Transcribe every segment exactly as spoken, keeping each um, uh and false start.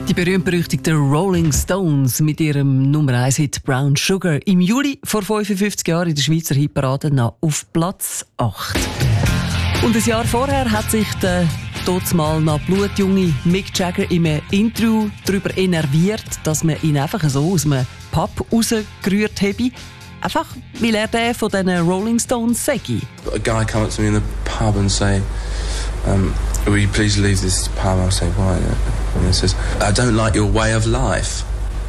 Die berühmt-berüchtigten Rolling Stones mit ihrem Nummer eins Hit «Brown Sugar» im Juli vor fünfundfünfzig Jahren in der Schweizer Hitparade noch auf Platz acht. Und ein Jahr vorher hat sich der mal noch blutjunge Mick Jagger in einem Interview darüber enerviert, dass man ihn einfach so aus einem Pub rausgerührt habe. Einfach, weil er der von diesen Rolling Stones sei. A guy come up to me in the pub and say, um, will you please leave this pub? I'll say, why? And he says, I don't like your way of life.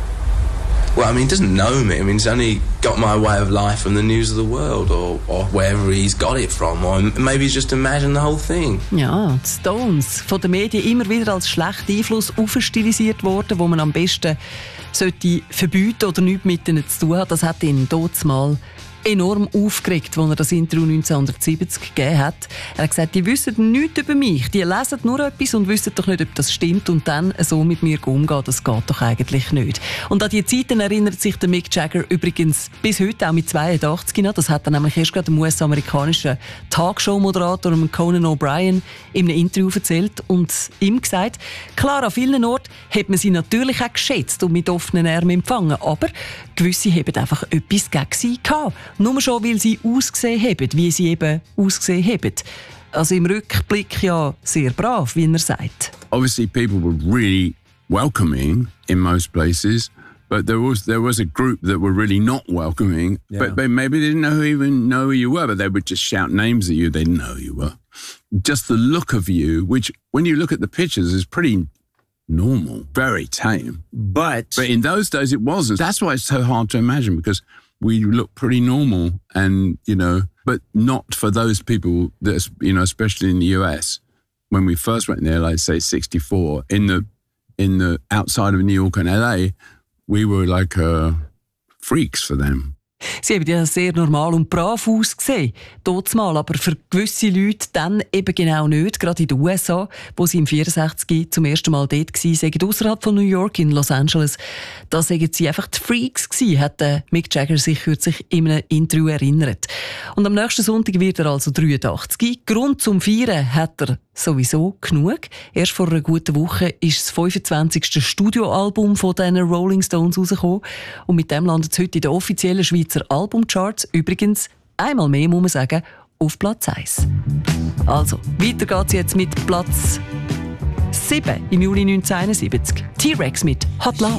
Well, I mean, he doesn't know me. I mean, he's only got my way of life from the news of the world or, or wherever he's got it from. Or maybe he's just imagined the whole thing. Ja, die Stones, von den Medien immer wieder als schlechter Einfluss aufstilisiert worden, wo man am besten sollte verbieten oder nichts mit ihnen zu tun hat. Das hat ihn dort mal enorm aufgeregt, als er das Interview neunzehnhundertsiebzig gegeben hat. Er hat gesagt, die wissen nichts über mich, die lesen nur etwas und wissen doch nicht, ob das stimmt und dann so mit mir umgehen, das geht doch eigentlich nicht. Und an diese Zeiten erinnert sich der Mick Jagger übrigens bis heute, auch mit zweiundachtzig noch. Das hat er nämlich erst gerade dem U S-amerikanischen Talkshow-Moderator Conan O'Brien in einem Interview erzählt und ihm gesagt, klar, an vielen Orten hat man sie natürlich auch geschätzt und mit offenen Armen empfangen, aber gewisse haben einfach etwas gegen sie gehabt. Nur schon, weil sie ausgesehen haben, wie sie eben ausgesehen haben. Also im Rückblick ja sehr brav, wie er sagt. Obviously people were really welcoming in most places, but there was there was a group that were really not welcoming, yeah. but, but maybe they didn't know who even know who you were, but they would just shout names at you, they didn't know who you were. Just the look of you, which when you look at the pictures is pretty normal, very tame. But but in those days it wasn't. That's why it's so hard to imagine, because we look pretty normal, and you know, but not for those people that, you know, especially in the U S. When we first went there, like say sixty-four, in the in the outside of New York and L A, we were like uh, freaks for them. Sie haben ja sehr normal und brav ausgesehen, mal, aber für gewisse Leute dann eben genau nicht. Gerade in den U S A, wo sie im vierundsechzig zum ersten Mal dort waren, sagen außerhalb von New York, in Los Angeles, da sagen sie einfach die Freaks gewesen, hat Mick Jagger sich kürzlich in einem Interview erinnert. Und am nächsten Sonntag wird er also dreiundachtzig. Grund zum Feiern hat er sowieso genug. Erst vor einer guten Woche ist das fünfundzwanzigste Studioalbum von diesen Rolling Stones rausgekommen. Und mit dem landet es heute in den offiziellen Schweizer Albumcharts. Übrigens, einmal mehr muss man sagen, auf Platz eins. Also, weiter geht's jetzt mit Platz sieben im Juli neunzehnhunderteinundsiebzig. T-Rex mit Hot Love.